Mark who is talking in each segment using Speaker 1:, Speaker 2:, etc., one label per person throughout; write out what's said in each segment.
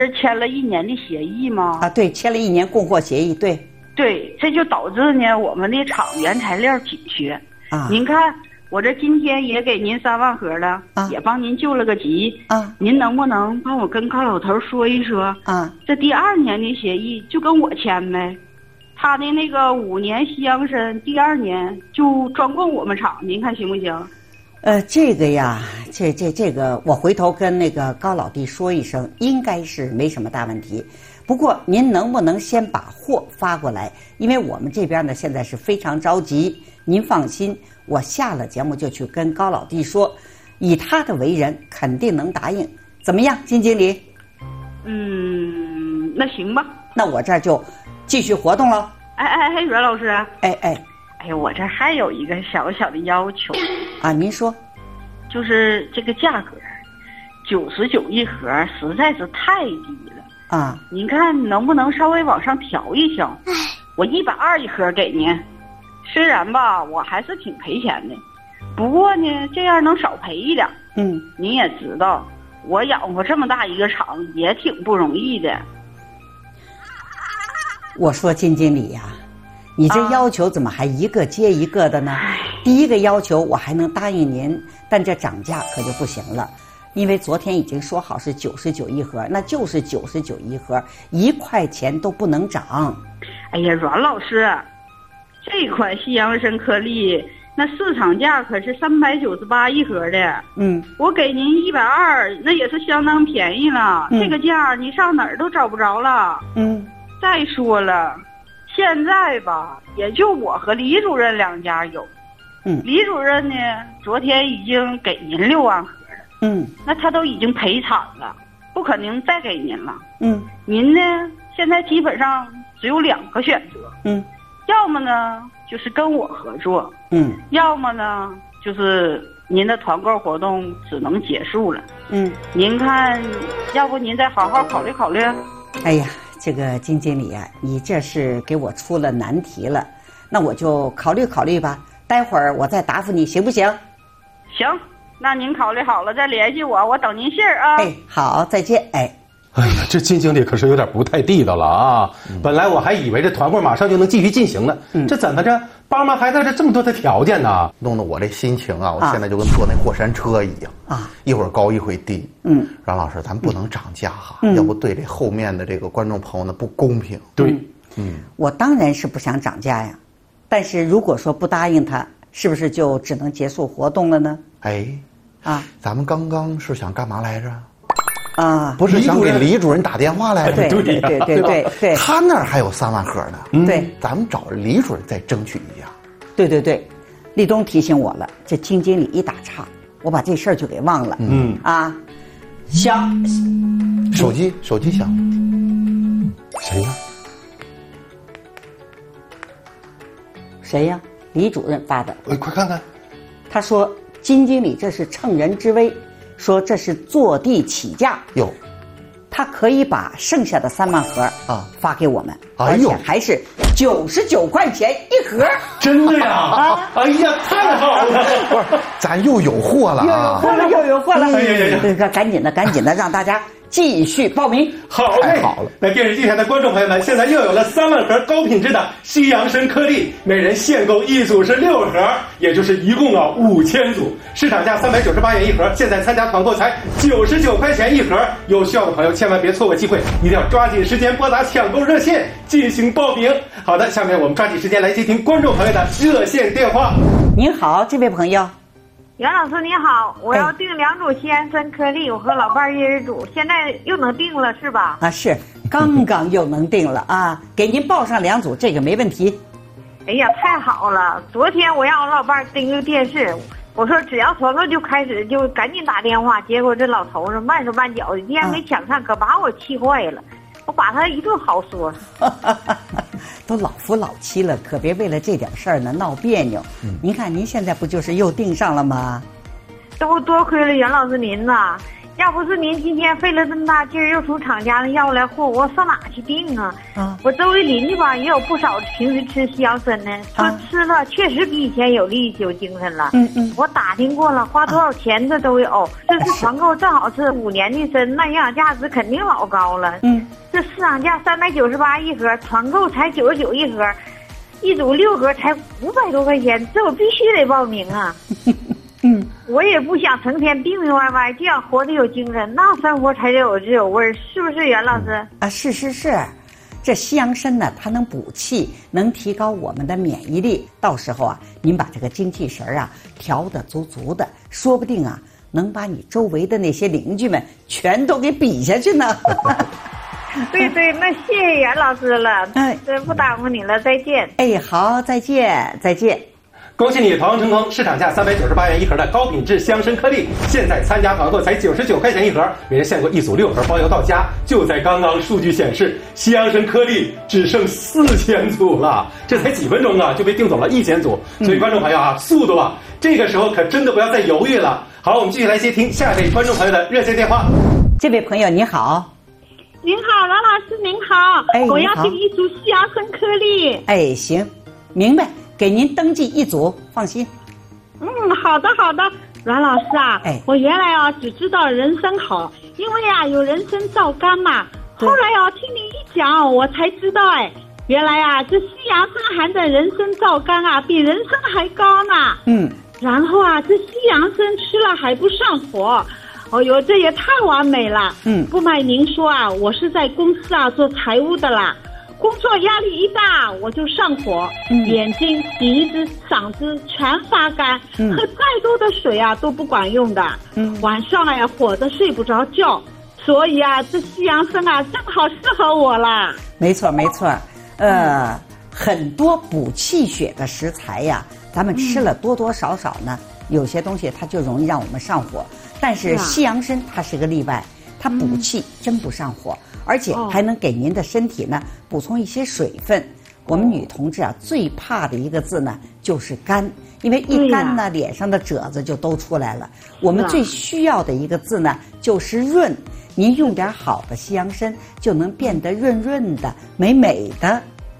Speaker 1: 是签了1年的协议吗？
Speaker 2: 啊，对，签了1年供货协议，对。
Speaker 1: 对，这就导致呢我们的厂原材料紧缺。
Speaker 2: 啊，
Speaker 1: 您看我这今天也给您3万盒了，也帮您救了个急。您能不能帮我跟高老头说一说？这第2年的协议就跟我签呗。他的那个5年西洋参，第2年就专供我们厂，您看行不行？
Speaker 2: 这个呀，这个，我回头跟那个高老弟说一声，应该是没什么大问题。不过您能不能先把货发过来？因为我们这边呢现在是非常着急。您放心，我下了节目就去跟高老弟说，以他的为人，肯定能答应。怎么样，金经理？
Speaker 1: 那行吧。
Speaker 2: 那我这儿就继续活动了。
Speaker 1: 哎，袁老师。
Speaker 2: 哎
Speaker 1: 呀，我这还有一个小小的要求。
Speaker 2: 啊，您说。
Speaker 1: 就是这个价格，99一盒实在是太低了。
Speaker 2: 啊，
Speaker 1: 您看能不能稍微往上调一调？我120一盒给您。虽然吧，我还是挺赔钱的，不过呢，这样能少赔一点。您也知道，我养活这么大一个厂也挺不容易的。
Speaker 2: 我说金经理呀，你这要求怎么还一个接一个的呢？第一个要求我还能答应您，但这涨价可就不行了，因为昨天已经说好是99一盒，那就是99一盒，1块钱都不能涨。
Speaker 1: 哎呀，阮老师，这款西洋参颗粒那市场价可是398一盒的。我给您120，那也是相当便宜了。这个价你上哪儿都找不着了。再说了，现在吧，也就我和李主任2家有。李主任呢，昨天已经给您6万盒了。那他都已经赔惨了，不可能再给您了。您呢，现在基本上只有2个选择。要么呢就是跟我合作。要么呢就是您的团购活动只能结束了。您看，要不您再好好考虑考虑？
Speaker 2: 哎呀，这个金经理啊，你这是给我出了难题了，那我就考虑考虑吧，待会儿我再答复你，行不行？
Speaker 1: 行，那您考虑好了再联系我，我等您信儿啊。
Speaker 2: 好，再见。哎
Speaker 3: 呀，这金经理可是有点不太地道了啊！本来我还以为这团购马上就能继续进行呢，这怎么着帮忙还带着这么多的条件呢？
Speaker 4: 弄得我这心情啊，我现在就跟坐那过山车一样啊，一会儿高一会儿低。阮老师，咱不能涨价哈，要不对这后面的这个观众朋友呢不公平。
Speaker 3: 对，
Speaker 2: 我当然是不想涨价呀，但是如果说不答应他，是不是就只能结束活动了呢？
Speaker 4: 咱们刚刚是想干嘛来着？
Speaker 2: 不
Speaker 4: 是想给李主任打电话来着？
Speaker 2: 对，
Speaker 4: 他那儿还有3万盒呢。
Speaker 2: 对，咱
Speaker 4: 们找李主任再争取一下。
Speaker 2: 对，立冬提醒我了，这金经理一打岔，我把这事儿就给忘了。响，
Speaker 4: 手机响，
Speaker 3: 谁呀？
Speaker 2: 谁呀？李主任发的。
Speaker 3: 快看看。
Speaker 2: 他说金经理这是乘人之危，说这是坐地起价。他可以把剩下的3万盒发给我们，而且还是99块钱一盒。
Speaker 3: 真的呀？哎呀，太好了！
Speaker 4: 不是，咱又有货了啊！
Speaker 2: 又有货了！
Speaker 3: 哎呀，
Speaker 2: 赶紧的，让大家继续报名。
Speaker 3: 好嘞，
Speaker 4: 太好了！
Speaker 3: 那电视机前的观众朋友们，现在又有了3万盒高品质的西洋参颗粒，每人限购一组是6盒，也就是一共5000组，市场价398元一盒，现在参加团购才99块钱一盒。有需要的朋友千万别错过机会，一定要抓紧时间拨打抢购热线进行报名。好的，下面我们抓紧时间来接听观众朋友的热线电话。
Speaker 2: 您好，这位朋友。
Speaker 5: 袁老师你好，我要订2组西洋参颗粒，我和老伴儿1人组，现在又能订了是吧？
Speaker 2: 是，刚刚又能订了啊，给您报上2组，这个没问题。
Speaker 5: 哎呀，太好了！昨天我让我老伴儿盯着电视，我说只要团购就开始，就赶紧打电话，结果这老头子慢手慢脚的，竟然没抢上，可把我气坏了。我把他一顿好说。
Speaker 2: 都老夫老妻了，可别为了这点事儿呢闹别扭。您看您现在不就是又订上了吗？
Speaker 5: 这不多亏了袁老师您呐， 要不是您今天费了这么大劲儿，又从厂家那要来货，我上哪去订啊？我周围邻居吧也有不少平时吃西洋参呢，说吃了确实比以前有力气有精神了。我打听过了，花多少钱这都有。这次团购正好是5年的参，那营养价值肯定老高了。这市场价398一盒，团购才99一盒，一组6盒才500多块钱，这我必须得报名啊！我也不想成天病病歪歪，这样活得有精神，那生活才有滋有味儿，是不是袁老师？
Speaker 2: 是，这西洋参呢，它能补气，能提高我们的免疫力。到时候啊，您把这个精气神啊调得足足的，说不定啊，能把你周围的那些邻居们全都给比下去呢。
Speaker 5: 对，那谢谢袁老师了，真不耽误你了，再见。
Speaker 2: 好，再见。
Speaker 3: 恭喜你团购成功！市场价398元一盒的高品质香参颗粒，现在参加团购才99块钱一盒，每人限购一组6盒，包邮到家。就在刚刚，数据显示，西洋参颗粒只剩4000组了，这才几分钟啊，就被订走了1000组。所以观众朋友啊，速度啊！这个时候可真的不要再犹豫了。好，我们继续来接听下一位观众朋友的热线电话。
Speaker 2: 这位朋友你好。
Speaker 1: 您好，王老师您好，我要订一组西洋参颗粒。
Speaker 2: 行，明白。给您登记一组，放心。
Speaker 1: 好的，阮老师啊，我原来只知道人参好，因为有人参皂苷嘛。后来听您一讲，我才知道原来这西洋参含的人参皂苷比人参还高呢。然后这西洋参吃了还不上火。这也太完美了。不瞒您说我是在公司做财务的啦。工作压力一大，我就上火，眼睛、鼻子、嗓子全发干，喝再多的水都不管用的。晚上火得睡不着觉，所以这西洋参正好适合我啦。
Speaker 2: 没错，很多补气血的食材呀，咱们吃了多多少少呢，有些东西它就容易让我们上火，但是西洋参它是个例外，它补气真不上火。而且还能给您的身体呢补充一些水分。我们女同志最怕的一个字呢就是干，因为一干呢脸上的褶子就都出来了。我们最需要的一个字呢就是润，您用点好的西洋参就能变得润润的、美美的。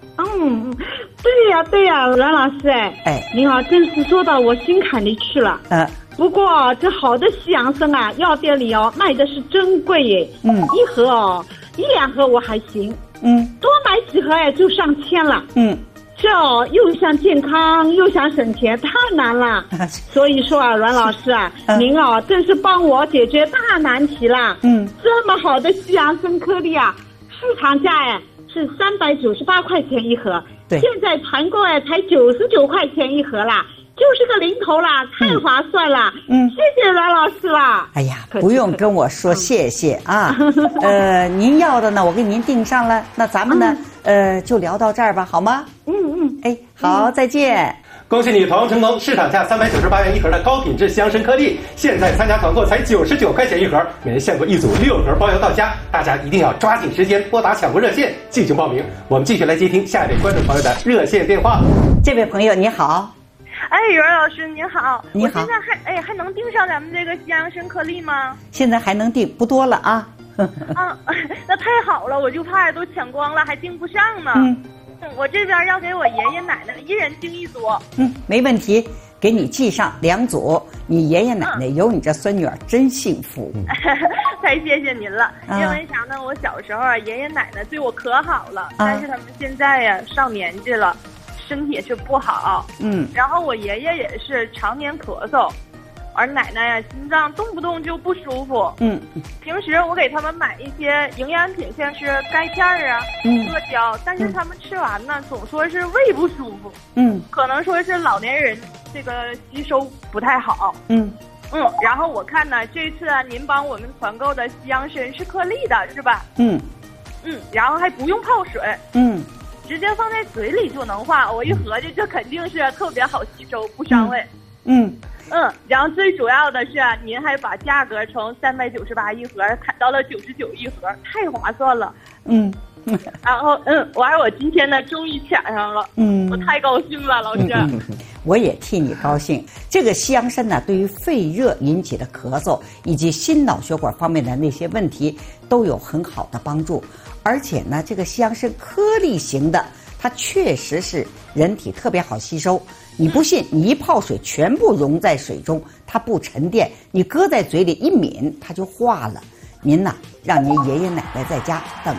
Speaker 1: 对呀，阮老师您好，真是说到我心坎里去了。不过这好的西洋参药店里卖的是真贵耶。一盒1、2盒我还行，多买几盒就上千了。这又想健康又想省钱，太难了。所以说阮老师您真是帮我解决大难题了。这么好的西洋参颗粒市场价是398块钱一盒，现在团购才99块钱一盒啦。就是个零头啦，太划算了。谢谢阮老师啦。
Speaker 2: 不用跟我说谢谢啊。您要的呢，我给您订上了。那咱们呢，就聊到这儿吧，好吗？好，再见。
Speaker 3: 恭喜你团购成功！市场价398元一盒的高品质西洋参颗粒，现在参加团购才99块钱一盒，每人限购一组6盒，包邮到家。大家一定要抓紧时间拨打抢购热线进行报名。我们继续来接听下一位观众朋友的热线电话。
Speaker 2: 这位朋友你好。
Speaker 6: 袁老师您好，我现在还能订上咱们这个西洋参颗粒吗？
Speaker 2: 现在还能订，不多了啊。
Speaker 6: 那太好了，我就怕都抢光了，还订不上呢。我这边要给我爷爷奶奶一人订一组。
Speaker 2: 没问题，给你寄上2组。你爷爷奶奶有你这孙女儿真幸福。
Speaker 6: 太谢谢您了。因为啥呢？我小时候爷爷奶奶对我可好了，但是他们现在上年纪了。身体也是不好，然后我爷爷也是常年咳嗽，而奶奶心脏动不动就不舒服，平时我给他们买一些营养品，像是钙片阿胶，但是他们吃完呢，总说是胃不舒服，可能说是老年人这个吸收不太好，然后我看呢，这次您帮我们团购的西洋参是颗粒的，是吧？然后还不用泡水，直接放在嘴里就能化，我一合计这肯定是特别好吸收，不伤胃。然后最主要的是您还把价格从398一盒砍到了99一盒，太划算了。然后我今天呢终于抢上了，我太高兴了，老师。
Speaker 2: 我也替你高兴。这个西洋参呢，对于肺热引起的咳嗽以及心脑血管方面的那些问题都有很好的帮助。而且呢，这个西洋参颗粒型的，它确实是人体特别好吸收。你不信，你一泡水全部溶在水中，它不沉淀，你搁在嘴里一抿它就化了。您呐，让您爷爷奶奶在家等